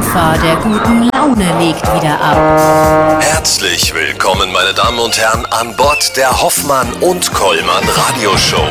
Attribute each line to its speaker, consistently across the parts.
Speaker 1: Sofa der guten Laune legt wieder ab.
Speaker 2: Herzlich willkommen, meine Damen und Herren, an Bord der Hoffmann und Kollmann Radioshow.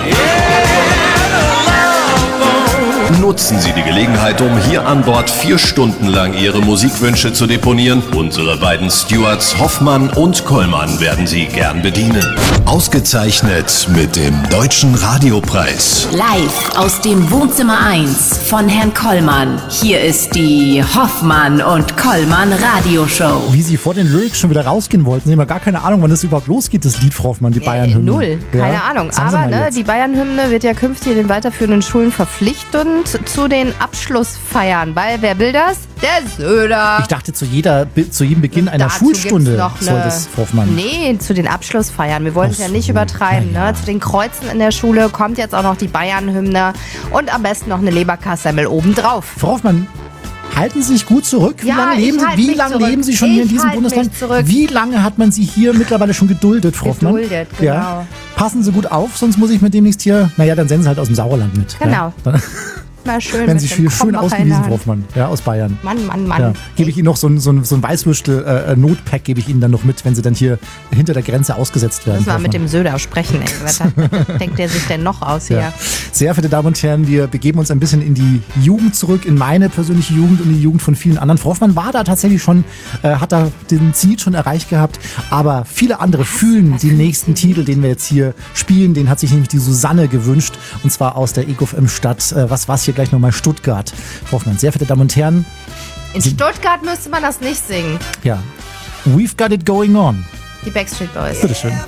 Speaker 2: Nutzen Sie die Gelegenheit, um hier an Bord 4 Stunden lang Ihre Musikwünsche zu deponieren. Unsere beiden Stewards Hoffmann und Kollmann werden Sie gern bedienen. Ausgezeichnet mit dem Deutschen Radiopreis.
Speaker 1: Live aus dem Wohnzimmer 1 von Herrn Kollmann. Hier ist die Hoffmann und Kollmann Radioshow.
Speaker 3: Wie Sie vor den Lyrics schon wieder rausgehen wollten, Sie haben ja gar keine Ahnung, wann das überhaupt losgeht, das Lied, Frau Hoffmann, die Bayern-Hymne.
Speaker 4: Null, keine Ahnung. Aber die Bayern-Hymne wird ja künftig in den weiterführenden Schulen verpflichtend zu den Abschlussfeiern, weil wer will das? Der Söder.
Speaker 3: Ich dachte, zu jedem Beginn einer Schulstunde soll das, Frau Hoffmann.
Speaker 4: Nee, zu den Abschlussfeiern. Wir wollen es ja nicht übertreiben.
Speaker 3: Ja.
Speaker 4: Ne? Zu den Kreuzen in der Schule kommt jetzt auch noch die Bayern-Hymne und am besten noch eine Leberkassemmel obendrauf.
Speaker 3: Frau Hoffmann, halten Sie sich gut zurück. Wie lange leben Sie schon hier in diesem Bundesland? Wie lange hat man Sie hier mittlerweile schon geduldet, Frau Hoffmann?
Speaker 4: Geduldet, genau.
Speaker 3: Ja. Passen Sie gut auf, sonst muss ich mir demnächst hier, dann senden Sie halt aus dem Sauerland mit.
Speaker 4: Genau.
Speaker 3: Ja?
Speaker 4: Mal schön.
Speaker 3: Werden Sie schön ausgewiesen, Frau Hoffmann, aus Bayern.
Speaker 4: Mann.
Speaker 3: Ja. Gebe ich Ihnen noch so ein Weißwürstel-Notpack gebe ich Ihnen dann noch mit, wenn Sie dann hier hinter der Grenze ausgesetzt werden.
Speaker 4: Müssen wir mit dem Söder sprechen, ey. Was denkt der sich denn noch aus hier?
Speaker 3: Ja. Sehr verehrte Damen und Herren, wir begeben uns ein bisschen in die Jugend zurück, in meine persönliche Jugend und die Jugend von vielen anderen. Frau Hoffmann war da tatsächlich schon, hat da den Zenit schon erreicht gehabt, aber viele andere fühlen den nächsten Titel, den wir jetzt hier spielen, den hat sich nämlich die Susanne gewünscht, und zwar aus der EGOFM-Stadt, was war's hier gleich nochmal, Stuttgart. Frau Hoffmann, sehr verehrte Damen und Herren.
Speaker 4: In Stuttgart müsste man das nicht singen.
Speaker 3: Ja, We've Got It Going On.
Speaker 4: Die Backstreet Boys.
Speaker 3: Bitteschön.